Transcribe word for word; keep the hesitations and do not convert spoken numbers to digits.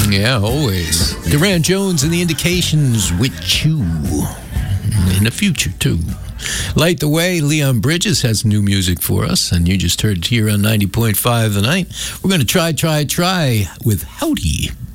Yeah, always. Durant Jones and the Indications with you. In the future, too. Light the Way, Leon Bridges has new music for us, and you just heard here on ninety point five The Night. We're going to try, try, try with Howdy.